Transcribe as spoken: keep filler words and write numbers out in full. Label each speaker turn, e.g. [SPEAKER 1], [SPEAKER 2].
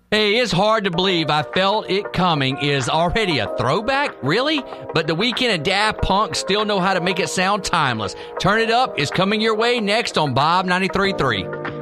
[SPEAKER 1] Hey, it's hard to believe I Felt It Coming is already a throwback? Really? But The Weeknd and Daft Punk still know how to make it sound timeless. Turn It Up is coming your way next on Bob ninety-three point three.